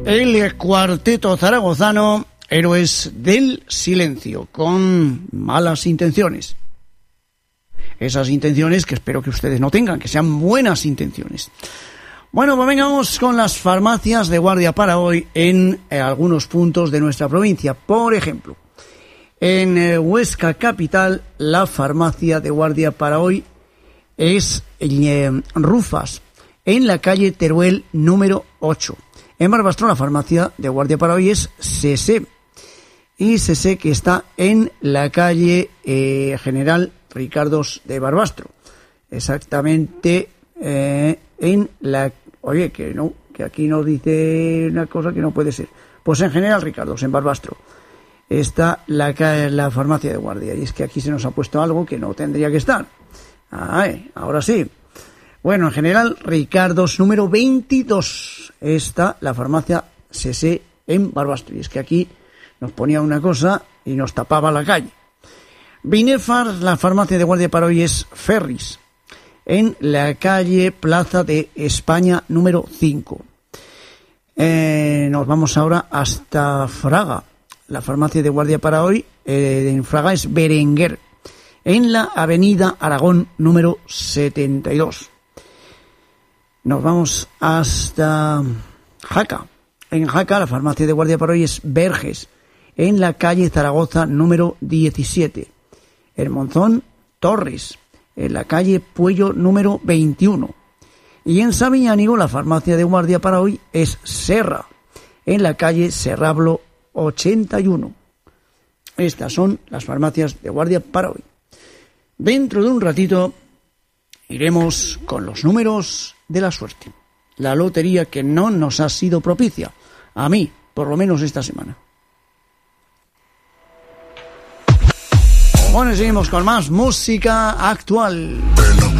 El cuarteto zaragozano, Héroes del Silencio, con malas intenciones. Esas intenciones que espero que ustedes no tengan, que sean buenas intenciones. Bueno, pues vengamos con las farmacias de guardia para hoy en algunos puntos de nuestra provincia. Por ejemplo, en Huesca capital, la farmacia de guardia para hoy es Rufas, en la calle Teruel número 8. En Barbastro, la farmacia de guardia para hoy es Sese. Y Sese, que está en la calle General Ricardos de Barbastro. Exactamente en la... Oye, que no, que aquí nos dice una cosa que no puede ser. Pues en General Ricardos, en Barbastro, está la farmacia de guardia. Y es que aquí se nos ha puesto algo que no tendría que estar. Ay, ahora sí. Bueno, en General Ricardos número 22 está la farmacia Sese en Barbastro. Y es que aquí nos ponía una cosa y nos tapaba la calle. Binefar, la farmacia de guardia para hoy es Ferris, en la calle Plaza de España número 5. Nos vamos ahora hasta Fraga. La farmacia de guardia para hoy en Fraga es Berenguer, en la avenida Aragón número 72. Nos vamos hasta Jaca. En Jaca, la farmacia de guardia para hoy es Verges, en la calle Zaragoza número 17. En Monzón, Torres, en la calle Puello número 21. Y en Sabiñánigo, la farmacia de guardia para hoy es Serra, en la calle Serrablo 81. Estas son las farmacias de guardia para hoy. Dentro de un ratito iremos con los números de la suerte. La lotería que no nos ha sido propicia, a mí, por lo menos esta semana. Bueno, seguimos con más música actual.